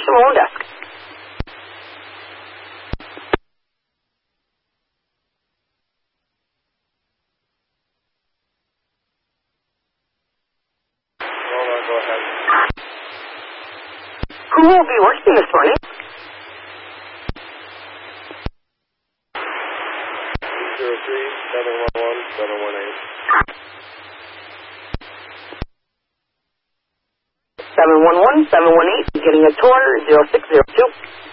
customer on desk. Go ahead. Who will be working this morning? 203-711-718. 711-718, getting a tour, 0602.